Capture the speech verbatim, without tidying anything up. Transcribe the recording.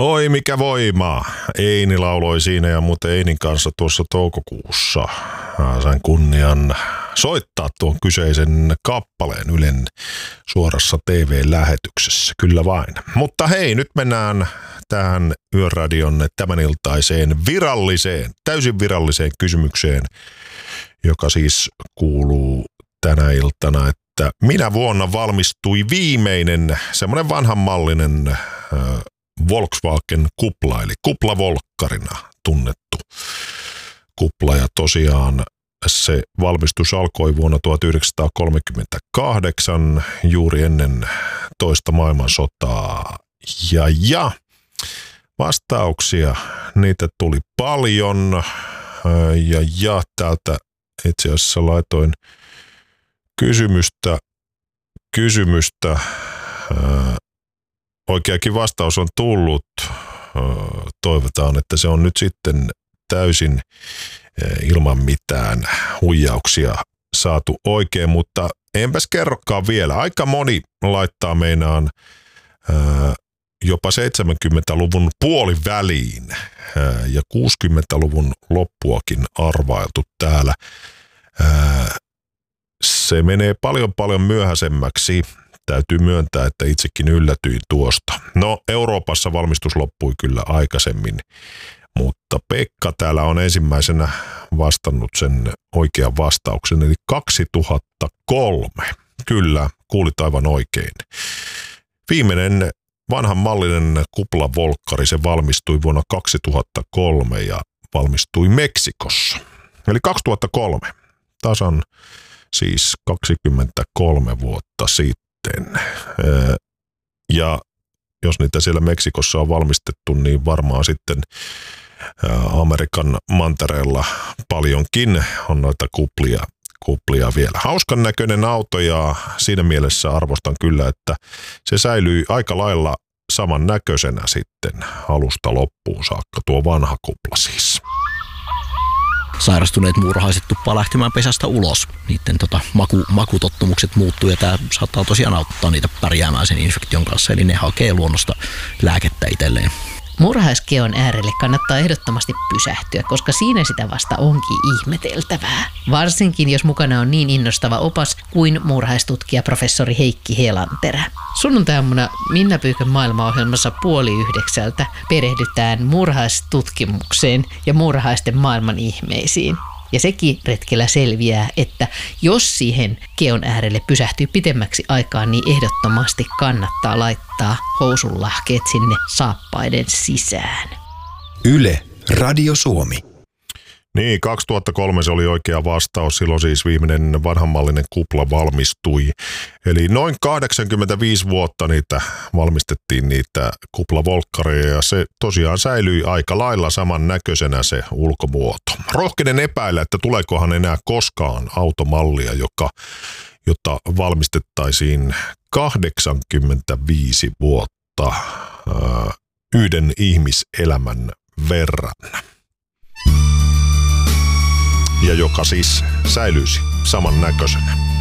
Oi mikä voima. Eini lauloi siinä ja muuten Einin kanssa tuossa toukokuussa sain kunnian soittaa tuon kyseisen kappaleen Ylen suorassa T V-lähetyksessä. Kyllä vain. Mutta hei, nyt mennään tähän Yöradion tämäniltaiseen viralliseen, täysin viralliseen kysymykseen, joka siis kuuluu tänä iltana, että minä vuonna valmistui viimeinen semmoinen vanhanmallinen äh, Volkswagen kupla, eli kuplavolkkarina tunnettu kupla. Ja tosiaan se valmistus alkoi vuonna tuhatyhdeksänsataakolmekymmentäkahdeksan, juuri ennen toista maailmansotaa. Ja, ja vastauksia, niitä tuli paljon. Ja, ja täältä itse asiassa laitoin kysymystä, kysymystä. Ää, oikeakin vastaus on tullut. Ää, toivotaan, että se on nyt sitten täysin ää, ilman mitään huijauksia saatu oikein, mutta enpäs kerrokaan vielä. Aika moni laittaa meinaan ää, jopa seitsemänkymmentäluvun puoliväliin ää, ja kuusikymmentäluvun loppuakin arvailtu täällä. Ää, se menee paljon paljon myöhäisemmäksi. Täytyy myöntää, että itsekin yllätyin tuosta. No, Euroopassa valmistus loppui kyllä aikaisemmin, mutta Pekka täällä on ensimmäisenä vastannut sen oikean vastauksen, eli kaksituhattakolme. Kyllä, kuulit aivan oikein. Viimeinen vanhanmallinen kuplavolkkari, se valmistui vuonna kaksituhattakolme ja valmistui Meksikossa. Eli kaksituhattakolme, tasan siis kaksikymmentäkolme vuotta sitten. Ja jos niitä siellä Meksikossa on valmistettu, niin varmaan sitten Amerikan mantereella paljonkin on noita kuplia, kuplia vielä. Hauskan näköinen auto ja siinä mielessä arvostan kyllä, että se säilyy aika lailla saman näköisenä sitten alusta loppuun saakka, tuo vanha kupla siis. Sairastuneet muurahaiset tuppaa lähtemään pesästä ulos. Niiden tota, maku, makutottumukset muuttuu ja tämä saattaa tosiaan auttaa niitä pärjäämään sen infektion kanssa. Eli ne hakee luonnosta lääkettä itselleen. Muurahaiskeon äärelle kannattaa ehdottomasti pysähtyä, koska siinä sitä vasta onkin ihmeteltävää. Varsinkin jos mukana on niin innostava opas kuin muurahaistutkija professori Heikki Helanterä. Sunnuntaina Minna Pyykön maailmaohjelmassa puoli yhdeksältä perehdytään muurahaistutkimukseen ja muurahaisten maailman ihmeisiin. Ja sekin retkellä selviää, että jos siihen keon äärelle pysähtyy pitemmäksi aikaa, niin ehdottomasti kannattaa laittaa housunlahkeet sinne saappaiden sisään. Yle, Radio Suomi. Niin, kaksituhattakolme se oli oikea vastaus. Silloin siis viimeinen vanhanmallinen kupla valmistui. Eli noin kahdeksankymmentäviisi vuotta niitä valmistettiin niitä kuplavolkkareja ja se tosiaan säilyi aika lailla saman näköisenä se ulkomuoto. Rohkenen epäillä, että tuleekohan enää koskaan automallia, joka, jota valmistettaisiin kahdeksankymmentäviisi vuotta ää, yhden ihmiselämän verran. Ja joka siis säilyisi saman näköisenä.